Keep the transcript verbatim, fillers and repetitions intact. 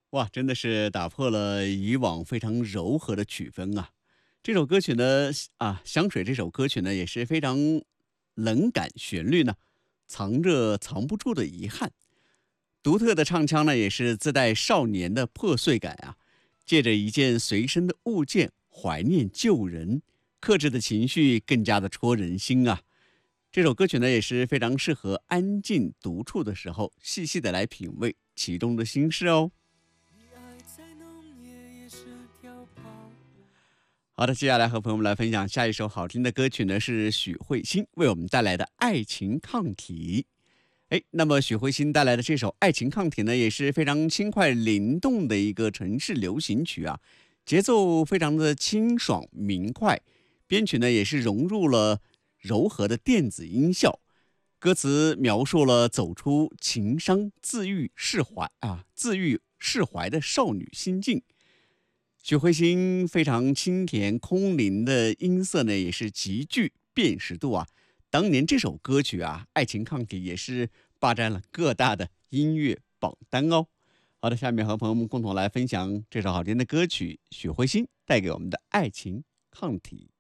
哇，真的是打破了以往非常柔和的曲风啊！这首歌曲呢，啊，《香水》这首歌曲呢也是非常冷感，旋律呢藏着藏不住的遗憾，独特的唱腔呢也是自带少年的破碎感啊，借着一件随身的物件怀念旧人，克制的情绪更加的戳人心啊！这首歌曲呢也是非常适合安静独处的时候，细细的来品味其中的心事哦。好的，接下来和朋友们来分享下一首好听的歌曲呢，是许慧欣为我们带来的《爱情抗体》。哎，那么许慧欣带来的这首《爱情抗体》呢，也是非常轻快灵动的一个城市流行曲啊，节奏非常的清爽明快，编曲呢也是融入了柔和的电子音效，歌词描述了走出情伤、自愈释怀啊，自愈释怀的少女心境。许慧欣非常清甜空灵的音色呢，也是极具辨识度啊。当年这首歌曲啊，《爱情抗体》也是霸占了各大的音乐榜单哦。好的，下面和朋友们共同来分享这首好听的歌曲，许慧欣带给我们的《爱情抗体》。